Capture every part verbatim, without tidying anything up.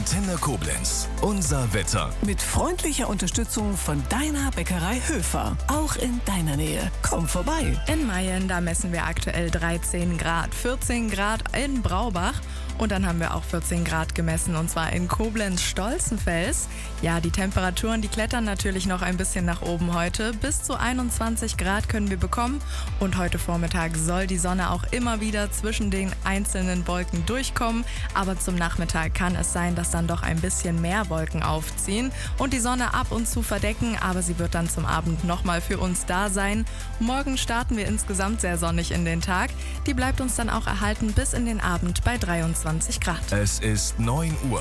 Antenne Koblenz. Unser Wetter. Mit freundlicher Unterstützung von deiner Bäckerei Höfer. Auch in deiner Nähe. Komm vorbei. In Mayen, da messen wir aktuell dreizehn Grad. vierzehn Grad in Braubach. Und dann haben wir auch vierzehn Grad gemessen, und zwar in Koblenz-Stolzenfels. Ja, die Temperaturen, die klettern natürlich noch ein bisschen nach oben heute. Bis zu einundzwanzig Grad können wir bekommen. Und heute Vormittag soll die Sonne auch immer wieder zwischen den einzelnen Wolken durchkommen. Aber zum Nachmittag kann es sein, dass dann doch ein bisschen mehr Wolken aufziehen und die Sonne ab und zu verdecken. Aber sie wird dann zum Abend nochmal für uns da sein. Morgen starten wir insgesamt sehr sonnig in den Tag. Die bleibt uns dann auch erhalten bis in den Abend bei dreiundzwanzig Grad. Es ist neun Uhr.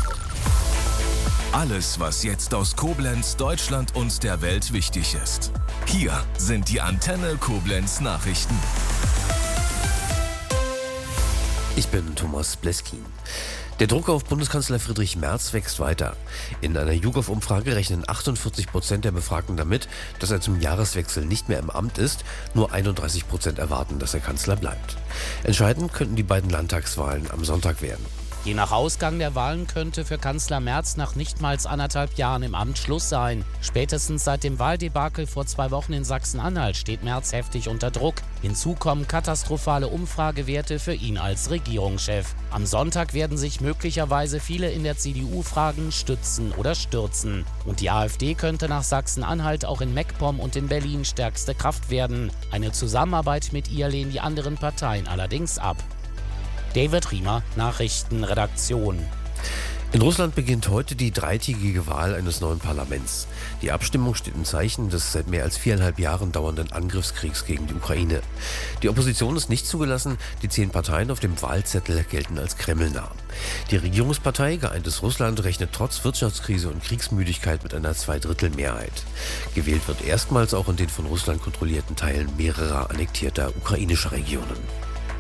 Alles, was jetzt aus Koblenz, Deutschland und der Welt wichtig ist. Hier sind die Antenne Koblenz Nachrichten. Ich bin Thomas Bleskin. Der Druck auf Bundeskanzler Friedrich Merz wächst weiter. In einer YouGov-Umfrage rechnen achtundvierzig Prozent der Befragten damit, dass er zum Jahreswechsel nicht mehr im Amt ist. Nur einunddreißig Prozent erwarten, dass er Kanzler bleibt. Entscheidend könnten die beiden Landtagswahlen am Sonntag werden. Je nach Ausgang der Wahlen könnte für Kanzler Merz nach nicht mal anderthalb Jahren im Amt Schluss sein. Spätestens seit dem Wahldebakel vor zwei Wochen in Sachsen-Anhalt steht Merz heftig unter Druck. Hinzu kommen katastrophale Umfragewerte für ihn als Regierungschef. Am Sonntag werden sich möglicherweise viele in der C D U fragen, stützen oder stürzen. Und die AfD könnte nach Sachsen-Anhalt auch in MacPom und in Berlin stärkste Kraft werden. Eine Zusammenarbeit mit ihr lehnen die anderen Parteien allerdings ab. David Riemer, Nachrichtenredaktion. In Russland beginnt heute die dreitägige Wahl eines neuen Parlaments. Die Abstimmung steht im Zeichen des seit mehr als viereinhalb Jahren dauernden Angriffskriegs gegen die Ukraine. Die Opposition ist nicht zugelassen, die zehn Parteien auf dem Wahlzettel gelten als kremlnah. Die Regierungspartei Geeintes Russland rechnet trotz Wirtschaftskrise und Kriegsmüdigkeit mit einer Zweidrittelmehrheit. Gewählt wird erstmals auch in den von Russland kontrollierten Teilen mehrerer annektierter ukrainischer Regionen.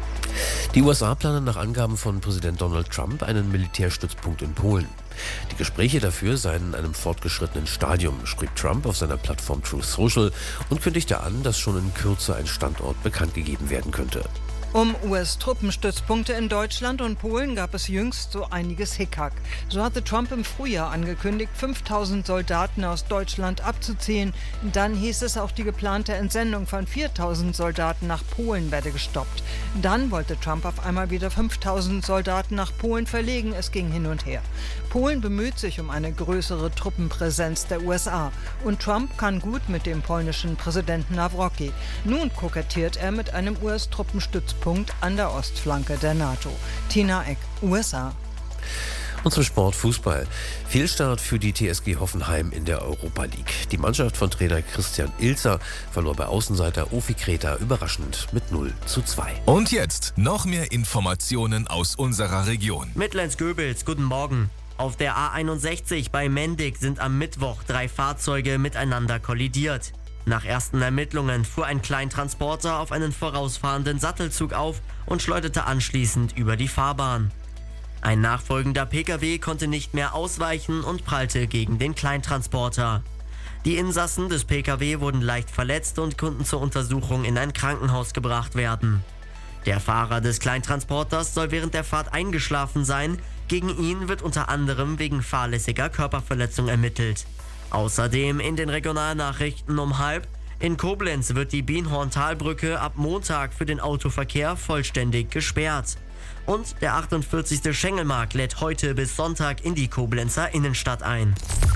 Die U S A planen nach Angaben von Präsident Donald Trump einen Militärstützpunkt in Polen. Die Gespräche dafür seien in einem fortgeschrittenen Stadium, schrieb Trump auf seiner Plattform Truth Social und kündigte an, dass schon in Kürze ein Standort bekannt gegeben werden könnte. Um U S-Truppenstützpunkte in Deutschland und Polen gab es jüngst so einiges Hickhack. So hatte Trump im Frühjahr angekündigt, fünftausend Soldaten aus Deutschland abzuziehen. Dann hieß es, auch die geplante Entsendung von viertausend Soldaten nach Polen werde gestoppt. Dann wollte Trump auf einmal wieder fünftausend Soldaten nach Polen verlegen. Es ging hin und her. Polen bemüht sich um eine größere Truppenpräsenz der U S A. Und Trump kann gut mit dem polnischen Präsidenten Nawrocki. Nun kokettiert er mit einem U S-Truppenstützpunkt an der Ostflanke der NATO. Tina Eck, U S A. Und zum Sport Fußball. Fehlstart für die T S G Hoffenheim in der Europa League. Die Mannschaft von Trainer Christian Ilzer verlor bei Außenseiter Ofi Kreta überraschend mit null zu zwei. Und jetzt noch mehr Informationen aus unserer Region. Mittlers-Göbels, guten Morgen. Auf der A einundsechzig bei Mendig sind am Mittwoch drei Fahrzeuge miteinander kollidiert. Nach ersten Ermittlungen fuhr ein Kleintransporter auf einen vorausfahrenden Sattelzug auf und schleuderte anschließend über die Fahrbahn. Ein nachfolgender Pkw konnte nicht mehr ausweichen und prallte gegen den Kleintransporter. Die Insassen des Pkw wurden leicht verletzt und konnten zur Untersuchung in ein Krankenhaus gebracht werden. Der Fahrer des Kleintransporters soll während der Fahrt eingeschlafen sein. Gegen ihn wird unter anderem wegen fahrlässiger Körperverletzung ermittelt. Außerdem in den Regionalnachrichten um halb: In Koblenz wird die Bienhorn-Talbrücke ab Montag für den Autoverkehr vollständig gesperrt. Und der achtundvierzigste Schengelmarkt lädt heute bis Sonntag in die Koblenzer Innenstadt ein.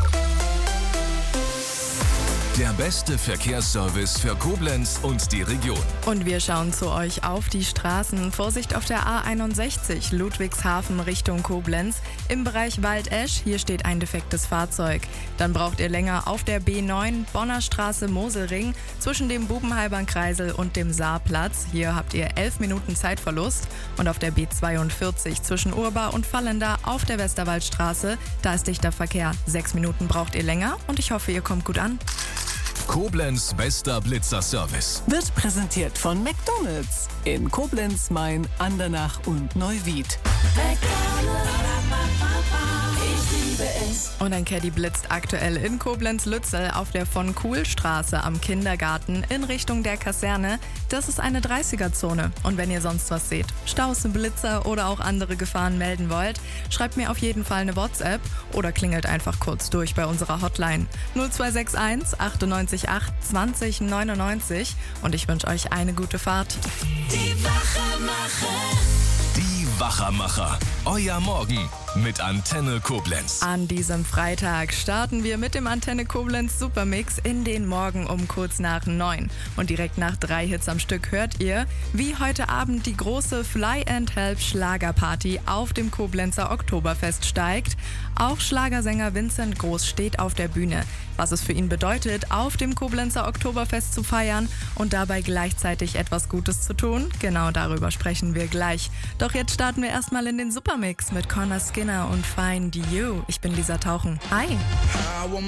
Der beste Verkehrsservice für Koblenz und die Region. Und wir schauen zu euch auf die Straßen. Vorsicht auf der A einundsechzig, Ludwigshafen Richtung Koblenz. Im Bereich Waldesch, hier steht ein defektes Fahrzeug. Dann braucht ihr länger auf der B neun, Bonner Straße, Moselring, zwischen dem Bubenhalbernkreisel und dem Saarplatz. Hier habt ihr elf Minuten Zeitverlust. Und auf der B zweiundvierzig zwischen Urba und Fallenda auf der Westerwaldstraße, da ist dichter Verkehr. Sechs Minuten braucht ihr länger und ich hoffe, ihr kommt gut an. Koblenz bester Blitzer-Service. Wird präsentiert von McDonald's in Koblenz, Main, Andernach und Neuwied. McDonald's, ich liebe es. Und ein Caddy blitzt aktuell in Koblenz-Lützel auf der von Kuhl-Straße am Kindergarten in Richtung der Kaserne. Das ist eine dreißiger-Zone. Und wenn ihr sonst was seht, Staus, Blitzer oder auch andere Gefahren melden wollt, schreibt mir auf jeden Fall eine WhatsApp oder klingelt einfach kurz durch bei unserer Hotline null zwei sechs eins achtundneunzig acht zwanzig neunundneunzig und ich wünsche euch eine gute Fahrt. Die Wachermacher. Die Wachermacher. Euer Morgen mit Antenne Koblenz. An diesem Freitag starten wir mit dem Antenne Koblenz Supermix in den Morgen um kurz nach neun. Und direkt nach drei Hits am Stück hört ihr, wie heute Abend die große Fly and Help Schlagerparty auf dem Koblenzer Oktoberfest steigt. Auch Schlagersänger Vincent Groß steht auf der Bühne. Was es für ihn bedeutet, auf dem Koblenzer Oktoberfest zu feiern und dabei gleichzeitig etwas Gutes zu tun, genau darüber sprechen wir gleich. Doch jetzt starten wir erstmal in den Supermix mit Connor Skinner und Find You. Ich bin Lisa Tauchen. Hi!